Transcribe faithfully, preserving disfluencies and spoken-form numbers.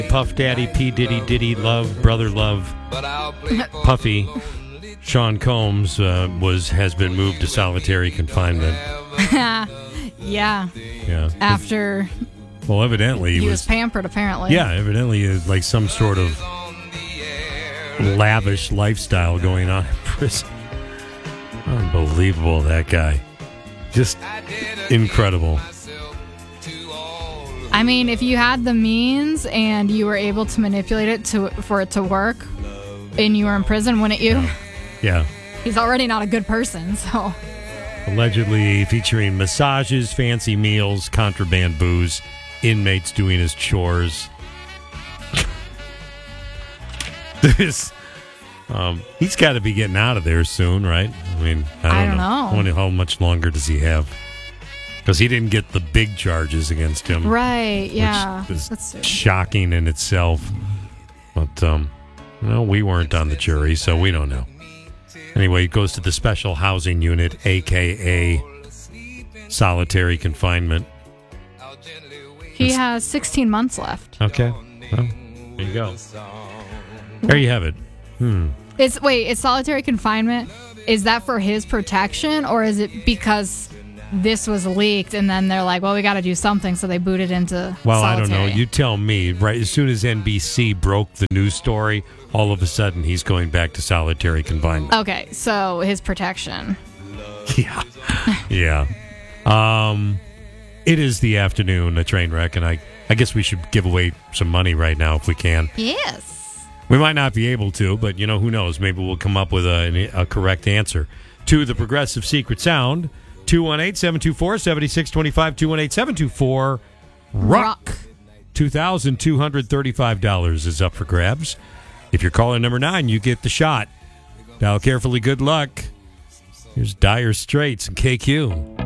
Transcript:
Puff Daddy, P. Diddy, Diddy, Love, Brother Love, Puffy, Sean Combs uh, was has been moved to solitary confinement. yeah. Yeah. After well, evidently he, he was, was pampered, apparently. Yeah, evidently uh, like some sort of lavish lifestyle going on in prison. Unbelievable, that guy. Just incredible. I mean, if you had the means and you were able to manipulate it to for it to work, and you were in prison, wouldn't you? Yeah. He's already not a good person, so. Allegedly featuring massages, fancy meals, contraband booze, inmates doing his chores. This, um, he's got to be getting out of there soon, right? I mean, I don't, I don't know. know. I wonder how much longer does he have? Because he didn't get the big charges against him. Right, yeah. Which is That's shocking in itself. But, um, no, we weren't on the jury, so we don't know. Anyway, it goes to the special housing unit, a k a solitary confinement. He it's, has sixteen months left. Okay. Well, there you go. There you have it. Hmm. It's wait, it's solitary confinement. Is that for his protection, or is it because this was leaked and then they're like, well, we got to do something, so they booted into Well, solitary. I don't know. You tell me. Right as soon as N B C broke the news story, all of a sudden he's going back to solitary confinement. Okay, so his protection. Yeah. Yeah. Um, it is the afternoon, a train wreck, and I, I guess we should give away some money right now if we can. Yes. We might not be able to, but, you know, who knows? Maybe we'll come up with a, a correct answer to the Progressive Secret Sound. two one eight, seven two four, seven six two five, two one eight, seven two four, ROCK. two thousand two hundred thirty-five dollars is up for grabs. If you're calling number nine, you get the shot. Dial carefully. Good luck. Here's Dire Straits and K Q.